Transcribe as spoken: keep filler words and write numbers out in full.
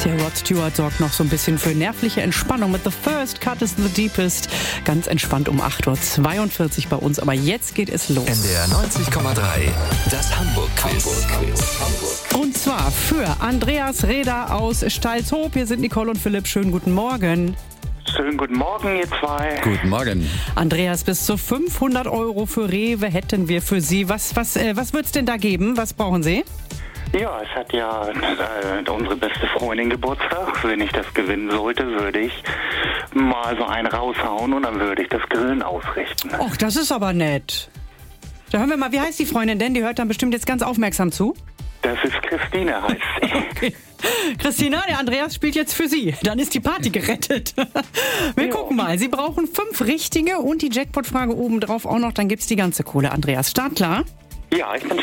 Ja, Rod Stewart sorgt noch so ein bisschen für nervliche Entspannung mit The First Cut is the Deepest. Ganz entspannt um acht Uhr zweiundvierzig bei uns, aber jetzt geht es los. N D R neunzig Komma drei, das Hamburg-Quiz. Und zwar für Andreas Reda aus Stalzhoop. Hier sind Nicole und Philipp. Schönen guten Morgen. Schönen guten Morgen, ihr zwei. Guten Morgen. Andreas, bis zu fünfhundert Euro für Rewe hätten wir für Sie. Was, was, äh, was wird es denn da geben? Was brauchen Sie? Ja, es hat ja äh, unsere beste Freundin Geburtstag. Wenn ich das gewinnen sollte, würde ich mal so einen raushauen und dann würde ich das Grillen ausrichten. Och, das ist aber nett. Da hören wir mal, wie heißt die Freundin denn? Die hört dann bestimmt jetzt ganz aufmerksam zu. Das ist Christine, heißt sie. Okay. Christina, der Andreas spielt jetzt für Sie. Dann ist die Party gerettet. Wir Ja. gucken mal. Sie brauchen fünf richtige und die Jackpot-Frage obendrauf auch noch. Dann gibt's die ganze Kohle. Andreas, startklar? Ja, ich bin